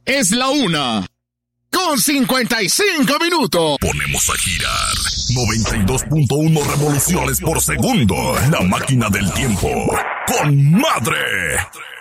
Es la 1:55 Ponemos a girar 92.1 revoluciones por segundo. La máquina del tiempo. ¡Con madre!